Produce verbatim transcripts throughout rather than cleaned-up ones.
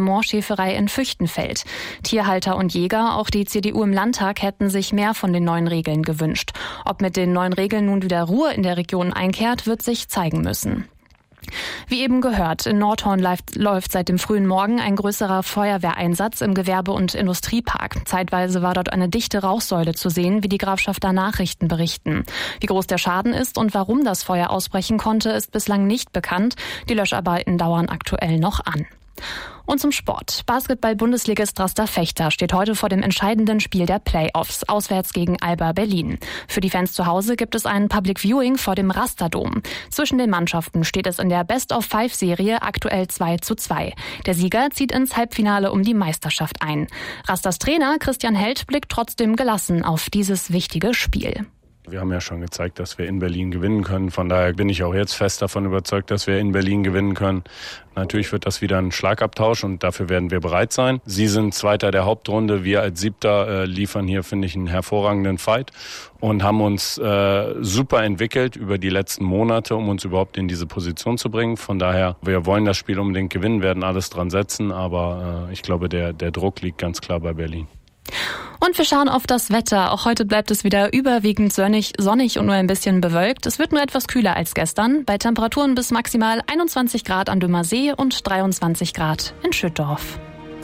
Moorschäferei in Füchtenfeld. Tierhalter und Jäger, auch die C D U im Landtag, hätten sich mehr von den neuen Regeln gewünscht. Ob mit den neuen Regeln nun wieder Ruhe in der Region einkehrt, wird sich zeigen müssen. Wie eben gehört, in Nordhorn läuft seit dem frühen Morgen ein größerer Feuerwehreinsatz im Gewerbe- und Industriepark. Zeitweise war dort eine dichte Rauchsäule zu sehen, wie die Grafschafter Nachrichten berichten. Wie groß der Schaden ist und warum das Feuer ausbrechen konnte, ist bislang nicht bekannt. Die Löscharbeiten dauern aktuell noch an. Und zum Sport. Basketball-Bundesligist Draster Fechter steht heute vor dem entscheidenden Spiel der Playoffs, auswärts gegen Alba Berlin. Für die Fans zu Hause gibt es ein Public Viewing vor dem Rasterdom. Zwischen den Mannschaften steht es in der Best-of-Five-Serie aktuell zwei zu zwei. Der Sieger zieht ins Halbfinale um die Meisterschaft ein. Rasters Trainer Christian Held blickt trotzdem gelassen auf dieses wichtige Spiel. Wir haben ja schon gezeigt, dass wir in Berlin gewinnen können. Von daher bin ich auch jetzt fest davon überzeugt, dass wir in Berlin gewinnen können. Natürlich wird das wieder ein Schlagabtausch und dafür werden wir bereit sein. Sie sind Zweiter der Hauptrunde. Wir als Siebter äh, liefern hier, finde ich, einen hervorragenden Fight und haben uns äh, super entwickelt über die letzten Monate, um uns überhaupt in diese Position zu bringen. Von daher, wir wollen das Spiel unbedingt gewinnen, werden alles dran setzen. Aber äh, ich glaube, der, der Druck liegt ganz klar bei Berlin. Und wir schauen auf das Wetter. Auch heute bleibt es wieder überwiegend sonnig, sonnig und nur ein bisschen bewölkt. Es wird nur etwas kühler als gestern, bei Temperaturen bis maximal einundzwanzig Grad an Dümmer See und dreiundzwanzig Grad in Schüttorf.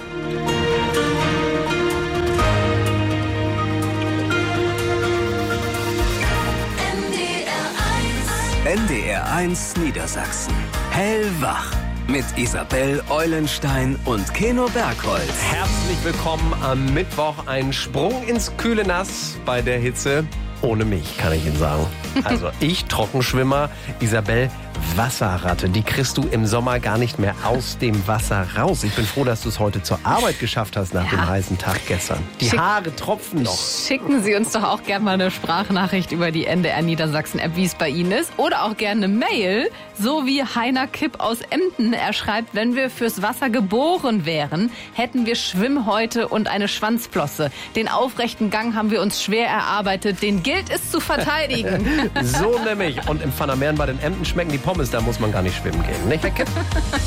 N D R eins Niedersachsen. Hellwach. Mit Isabel Eulenstein und Keno Bergholz. Herzlich willkommen am Mittwoch. Ein Sprung ins kühle Nass bei der Hitze. Ohne mich, kann ich Ihnen sagen. Also ich, Trockenschwimmer, Isabel, Wasserratte. Die kriegst du im Sommer gar nicht mehr aus dem Wasser raus. Ich bin froh, dass du es heute zur Arbeit geschafft hast nach ja. dem heißen Tag gestern. Die Schick, Haare tropfen noch. Schicken Sie uns doch auch gerne mal eine Sprachnachricht über die N D R Niedersachsen-App, wie es bei Ihnen ist. Oder auch gerne eine Mail, so wie Heiner Kipp aus Emden. Er schreibt, wenn wir fürs Wasser geboren wären, hätten wir Schwimmhäute und eine Schwanzflosse. Den aufrechten Gang haben wir uns schwer erarbeitet. Den gilt es zu verteidigen. So nämlich. Und im Pfannermeeren bei den Emden schmecken die Pommes, da muss man gar nicht schwimmen gehen. Nicht?